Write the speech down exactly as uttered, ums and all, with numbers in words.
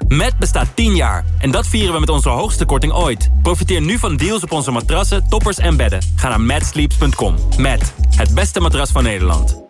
Met bestaat tien jaar. En dat vieren we met onze hoogste korting ooit. Profiteer nu van deals op onze matrassen, toppers en bedden. Ga naar matsleeps punt com. Mat, het beste matras van Nederland.